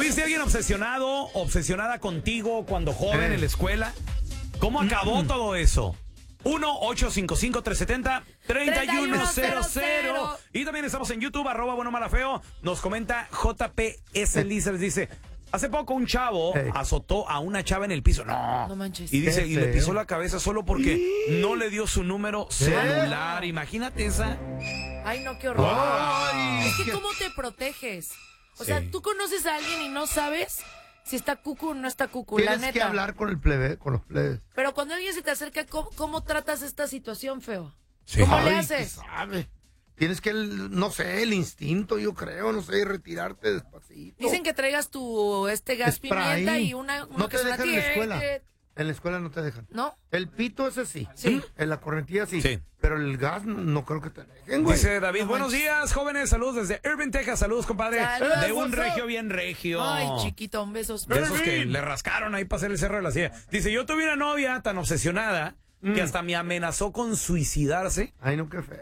¿Tuviste a alguien obsesionada contigo cuando joven en la escuela? ¿Cómo acabó todo eso? 1-855-370-3100. Y también estamos en YouTube, @buenomalafeo. Nos comenta JPS Lizers, dice... Hace poco un chavo azotó a una chava en el piso. No manches. Y dice, y le pisó la cabeza solo porque no le dio su número celular. Imagínate esa. Ay, no, qué horror. Ay, es que ¿cómo te proteges? O sea, tú conoces a alguien y no sabes si está cucu o no está cucu, la neta. Tienes que hablar con el plebe, con los plebes. Pero cuando alguien se te acerca, ¿cómo tratas esta situación, feo? Sí. ¿Cómo le Ay, haces? ¿qué sabe? Tienes que, no sé, el instinto, yo creo, no sé, retirarte despacito. Dicen que traigas tu gas Spray. pimienta y una No que te suena dejan en la escuela. tiet. En la escuela no te dejan. ¿No? El pito ese sí. Sí. En la correntilla sí. Sí. Pero el gas no creo que te dejen, güey. Dice David, buenos días, jóvenes, saludos desde Irving, Texas, saludos, compadre. Saludos. De un regio bien regio. Ay, chiquito, un beso. De esos que le rascaron ahí para hacer el cerro de la silla. Dice, yo tuve una novia tan obsesionada que hasta me amenazó con suicidarse. Ay, no, qué feo.